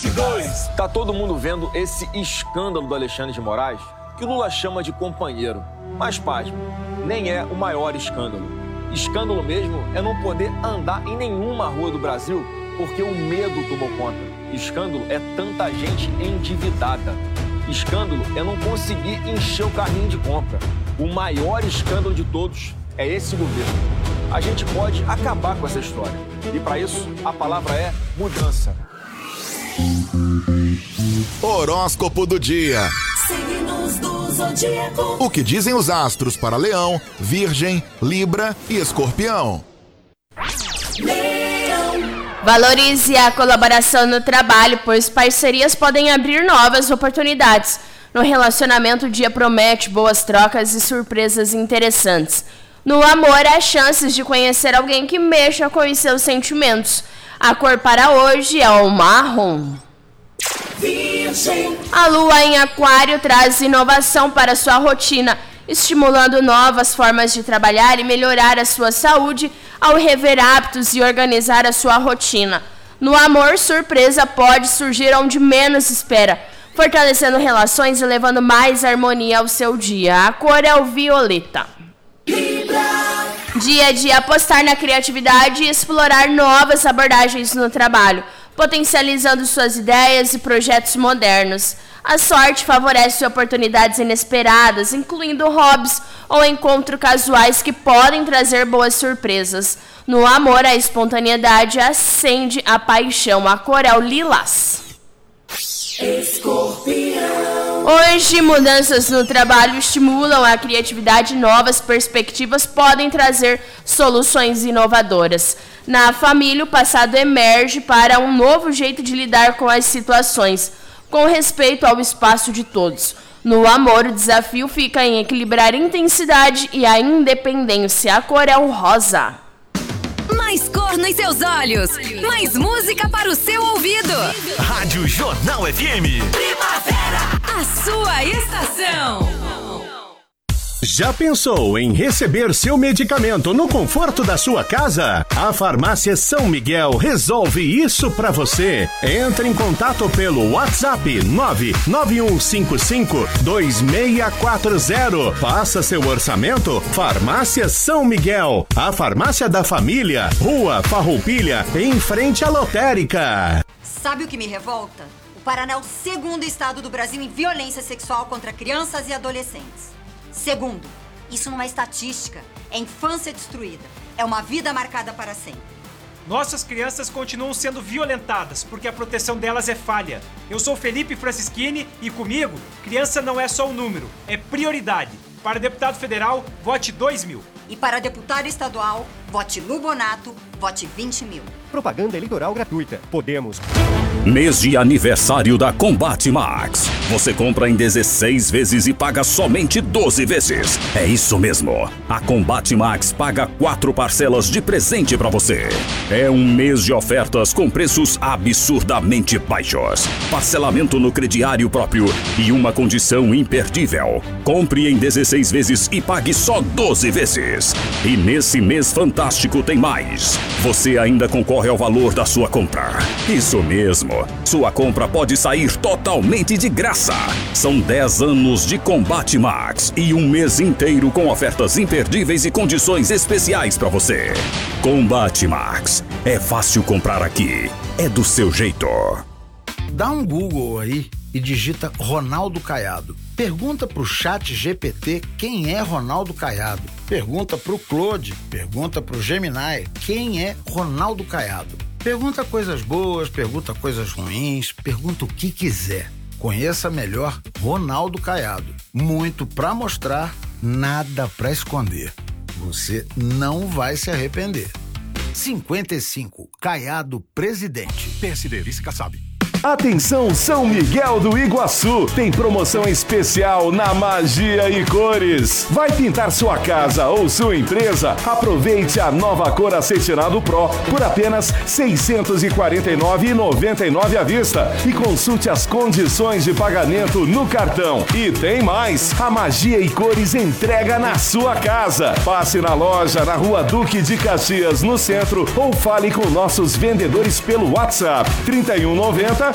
22. Tá todo mundo vendo esse escândalo do Alexandre de Moraes, que o Lula chama de companheiro. Mas, pasme, nem é o maior escândalo. Escândalo mesmo é não poder andar em nenhuma rua do Brasil porque o medo tomou conta. Escândalo é tanta gente endividada. Escândalo é não conseguir encher o carrinho de compra. O maior escândalo de todos é esse governo. A gente pode acabar com essa história. E para isso, a palavra é mudança. Horóscopo do dia. Signos do zodíaco. O que dizem os astros para Leão, Virgem, Libra e Escorpião? Valorize a colaboração no trabalho, pois parcerias podem abrir novas oportunidades. No relacionamento, o dia promete boas trocas e surpresas interessantes. No amor, há chances de conhecer alguém que mexa com os seus sentimentos. A cor para hoje é o marrom. Virgem. A lua em Aquário traz inovação para sua rotina, estimulando novas formas de trabalhar e melhorar a sua saúde ao rever hábitos e organizar a sua rotina. No amor, surpresa pode surgir onde menos espera, fortalecendo relações e levando mais harmonia ao seu dia. A cor é o violeta. Dia de apostar na criatividade e explorar novas abordagens no trabalho, potencializando suas ideias e projetos modernos. A sorte favorece oportunidades inesperadas, incluindo hobbies ou encontros casuais que podem trazer boas surpresas. No amor, a espontaneidade acende a paixão. A cor é o lilás. Escorpião. Hoje, mudanças no trabalho estimulam a criatividade e novas perspectivas podem trazer soluções inovadoras. Na família, o passado emerge para um novo jeito de lidar com as situações, com respeito ao espaço de todos. No amor, o desafio fica em equilibrar a intensidade e a independência. A cor é o rosa. Mais cor nos seus olhos, mais música para o seu ouvido. Rádio Jornal FM. Primavera, a sua estação. Já pensou em receber seu medicamento no conforto da sua casa? A Farmácia São Miguel resolve isso para você. Entre em contato pelo WhatsApp 991552640. Faça seu orçamento. Farmácia São Miguel, a farmácia da família, Rua Farroupilha, em frente à lotérica. Sabe o que me revolta? O Paraná é o segundo estado do Brasil em violência sexual contra crianças e adolescentes. Segundo, isso não é estatística, é infância destruída, é uma vida marcada para sempre. Nossas crianças continuam sendo violentadas porque a proteção delas é falha. Eu sou Felipe Francischini e comigo, criança não é só um número, é prioridade. Para deputado federal, vote 2.000. E para deputado estadual, vote Lu Bonato, vote 20.000. Propaganda eleitoral gratuita. Podemos. Mês de aniversário da Combate Max. Você compra em 16 vezes e paga somente 12 vezes. É isso mesmo. A Combate Max paga 4 parcelas de presente para você. É um mês de ofertas com preços absurdamente baixos. Parcelamento no crediário próprio e uma condição imperdível. Compre em 16 vezes e pague só 12 vezes. E nesse mês fantástico tem mais. Você ainda concorre ao valor da sua compra. Isso mesmo. Sua compra pode sair totalmente de graça. São 10 anos de Combate Max e um mês inteiro com ofertas imperdíveis e condições especiais para você. Combate Max. É fácil comprar aqui. É do seu jeito. Dá um Google aí e digita Ronaldo Caiado. Pergunta pro Chat GPT quem é Ronaldo Caiado. Pergunta pro Claude, pergunta pro Gemini quem é Ronaldo Caiado. Pergunta coisas boas, pergunta coisas ruins, pergunta o que quiser. Conheça melhor Ronaldo Caiado. Muito pra mostrar, nada pra esconder. Você não vai se arrepender. 55, Caiado Presidente. PSD, vice-caçabe. Atenção São Miguel do Iguaçu, tem promoção especial na Magia e Cores. Vai pintar sua casa ou sua empresa? Aproveite a nova cor Acetinado Pro por apenas R$ 649,99 à vista e consulte as condições de pagamento no cartão. E tem mais, a Magia e Cores entrega na sua casa. Passe na loja na Rua Duque de Caxias, no centro, ou fale com nossos vendedores pelo WhatsApp 3190